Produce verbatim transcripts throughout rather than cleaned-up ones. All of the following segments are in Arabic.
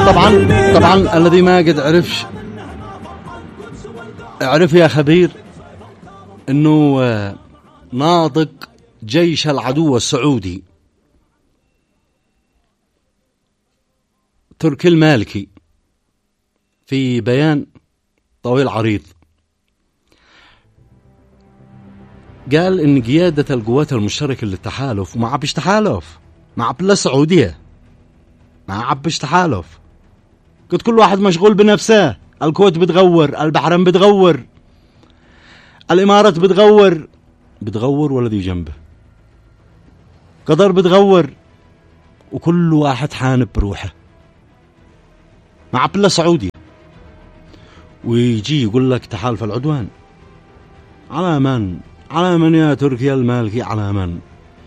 طبعا طبعا الذي ما قد عرفش اعرف يا خبير انه ناطق جيش العدو السعودي تركي المالكي في بيان طويل عريض قال ان قيادة القوات المشتركة للتحالف ما عبش تحالف، ما عب لا سعودية، ما عبش تحالف، قد كل واحد مشغول بنفسه. الكويت بتغور، البحرين بتغور، الامارات بتغور بتغور والذي جنبه، قطر بتغور، وكل واحد حانب بروحه، ما عب لا سعودية. ويجي يقول لك تحالف العدوان على من؟ على من يا تركيا المالكي؟ على من؟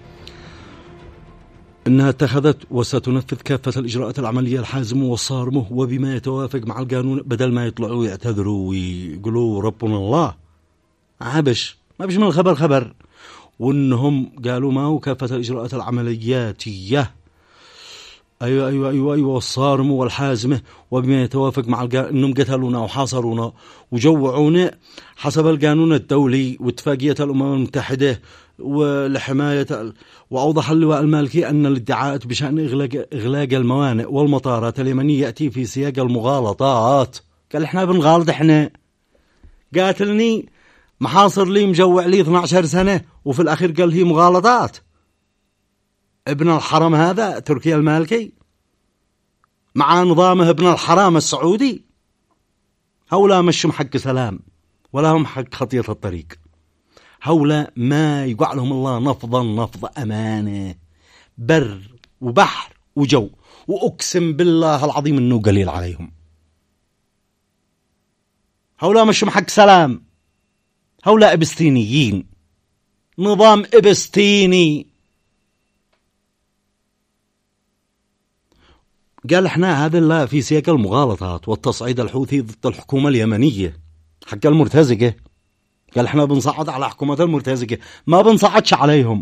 إنها اتخذت وستنفذ كافة الإجراءات العملية الحازمة والصارمة وبما يتوافق مع القانون، بدل ما يطلعوا يعتذروا ويقولوا ربنا الله. عبش ما بش من الخبر خبر. وإنهم قالوا ما هو كافة الإجراءات العملياتية، أيوة أيوة أيوة أيوة والصارمة والحازمة وبما يتوافق مع القانون، إنهم قتلونا وحاصرونا وجوعونا حسب القانون الدولي واتفاقية الأمم المتحدة ولحماية. وأوضح اللواء المالكي أن الادعاءات بشأن إغلاق, إغلاق الموانئ والمطارات اليمنية يأتي في سياق المغالطات. قال إحنا بنغالط، إحنا قاتلني محاصر لي مجوع لي اثنتي عشرة سنة وفي الأخير قال هي مغالطات. ابن الحرم هذا تركيا المالكي مع نظامه ابن الحرام السعودي، هؤلاء مشهم حق سلام ولا هم حق خطية الطريق. هؤلاء ما يقع لهم الله نفضا نفض أمانة، بر وبحر وجو، وأقسم بالله العظيم أنه قليل عليهم. هؤلاء مشهم حق سلام، هؤلاء إبستينيين، نظام إبستيني. قال احنا هذا لا في سياق المغالطات والتصعيد الحوثي ضد الحكومة اليمنية حق المرتزقة. قال احنا بنصعد على حكومة المرتزقة، ما بنصعدش عليهم.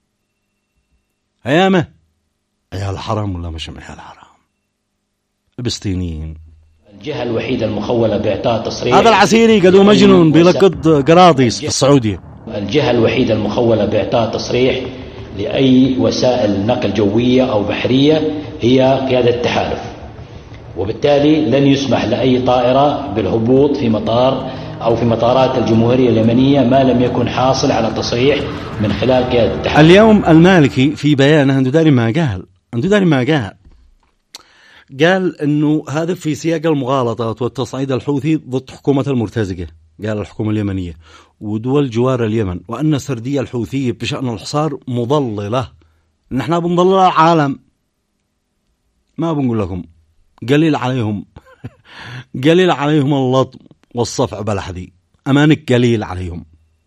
ايامه عيال حرام ولا مش عيال حرام؟ ابستينيين. الجهة الوحيدة المخولة بإعطاء تصريح هذا العسيري قالوا مجنون بيلقط قراضيس في السعودية. الجهة الوحيدة المخولة بإعطاء تصريح لأي وسائل نقل جوية أو بحرية هي قيادة التحالف، وبالتالي لن يسمح لأي طائرة بالهبوط في مطار أو في مطارات الجمهورية اليمنية ما لم يكن حاصل على تصريح من خلال قيادة التحالف. اليوم المالكي في بيانه عنده داري ما قال عنده داري ما قال قال انه هذا في سياق المغالطات والتصعيد الحوثي ضد حكومة المرتزقة، قال الحكومة اليمنية ودول جوار اليمن، وأن السردية الحوثية بشأن الحصار مضللة. نحن بنضلل العالم، ما بنقول لكم قليل عليهم قليل عليهم اللطم والصفع بالحدي، أمانك قليل عليهم.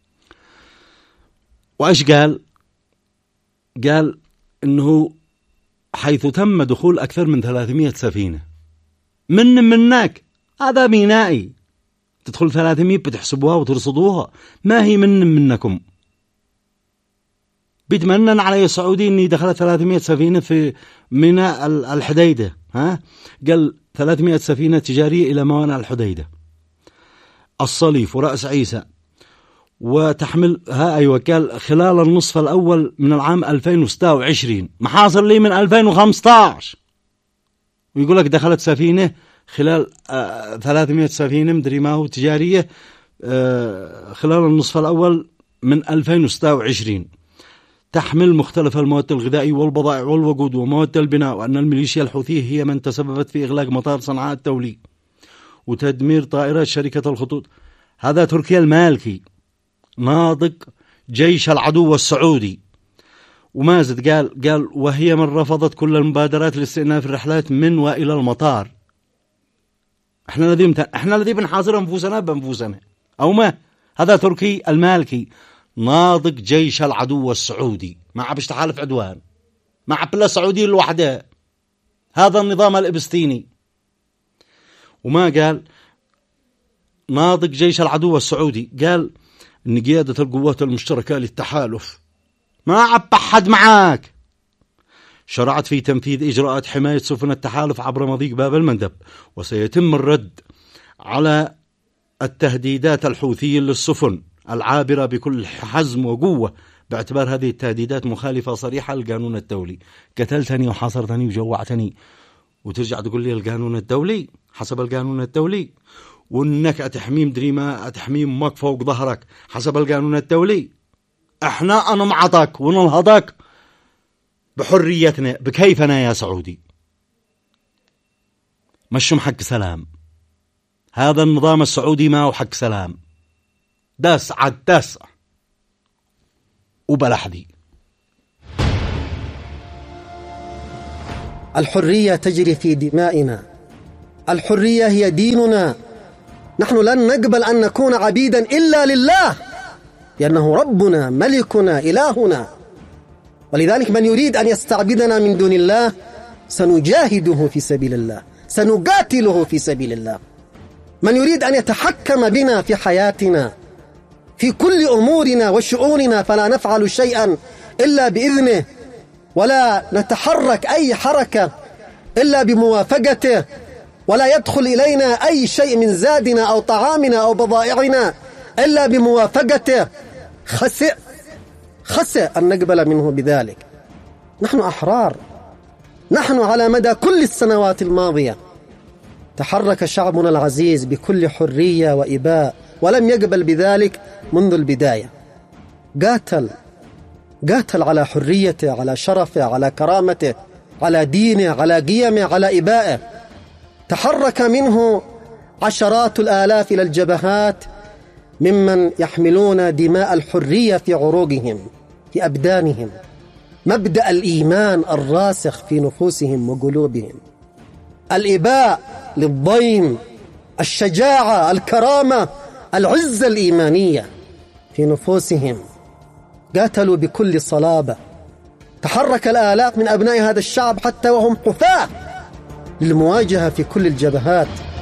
وإيش قال؟ قال إنه حيث تم دخول أكثر من ثلاثمائة سفينة من منك، هذا مينائي، تدخل ثلاثمائة بتحسبوها وترصدوها، ما هي من منكم. بيتمنن علي السعودي إني دخلت ثلاثمائة سفينة في ميناء الحديدة، ها؟ قال ثلاثمائة سفينة تجارية إلى موانئ الحديدة، الصليف ورأس عيسى، وتحمل ها أيوة. قال خلال النصف الأول من العام ألفين وستة وعشرين، محاصر لي من ألفين وخمسة عشر، ويقول لك دخلت سفينة خلال آه ثلاثمائة سفينة مدري ما هو تجارية آه خلال النصف الأول من ألفين وستة وعشرين، تحمل مختلف المواد الغذائية والبضائع والوقود ومواد البناء، وأن الميليشيا الحوثية هي من تسببت في إغلاق مطار صنعاء الدولي وتدمير طائرات شركة الخطوط. هذا تركيا المالكي ناطق جيش العدو السعودي. وما زد قال قال وهي من رفضت كل المبادرات لاستئناف الرحلات من وإلى المطار. احنا الذي احنا الذي بنحاصر انفسنا بانفسنا او ما. هذا تركي المالكي ناطق جيش العدو السعودي، ما عبش تحالف عدوان، ما عب لا سعودي لوحده، هذا النظام الإبستيني. وما قال ناطق جيش العدو السعودي، قال ان قيادة القوات المشتركة للتحالف ما عب أحد معاك، شرعت في تنفيذ إجراءات حماية سفن التحالف عبر مضيق باب المندب، وسيتم الرد على التهديدات الحوثية للسفن العابرة بكل حزم وقوة، باعتبار هذه التهديدات مخالفة صريحة للقانون الدولي. قتلتني وحاصرتني وجوعتني وترجع تقول لي القانون الدولي حسب القانون الدولي، وانك اتحمي مدري ما اتحمي امك فوق ظهرك حسب القانون الدولي. احنا نمعطك وننهضك بحريتنا بكيفنا يا سعودي، مش حق سلام. هذا النظام السعودي ما هو حق سلام، داس عد داس وبلحدي. الحرية تجري في دمائنا، الحرية هي ديننا. نحن لن نقبل أن نكون عبيدا إلا لله، لأنه ربنا ملكنا إلهنا. ولذلك من يريد أن يستعبدنا من دون الله سنجاهده في سبيل الله، سنقاتله في سبيل الله. من يريد أن يتحكم بنا في حياتنا في كل أمورنا وشؤوننا فلا نفعل شيئا إلا بإذنه، ولا نتحرك أي حركة إلا بموافقته، ولا يدخل إلينا أي شيء من زادنا أو طعامنا أو بضائعنا إلا بموافقته، خسئ خسئ أن نقبل منه بذلك. نحن أحرار. نحن على مدى كل السنوات الماضية تحرك شعبنا العزيز بكل حرية وإباء، ولم يقبل بذلك منذ البداية. قاتل قاتل على حريته، على شرفه، على كرامته، على دينه، على قيمه، على إبائه. تحرك منه عشرات الآلاف إلى الجبهات ممن يحملون دماء الحرية في عروقهم في أبدانهم، مبدأ الإيمان الراسخ في نفوسهم وقلوبهم، الإباء للضيم، الشجاعة، الكرامة، العزة الإيمانية في نفوسهم. قاتلوا بكل صلابة. تحرك الآلاف من أبناء هذا الشعب حتى وهم حفاة للمواجهة في كل الجبهات.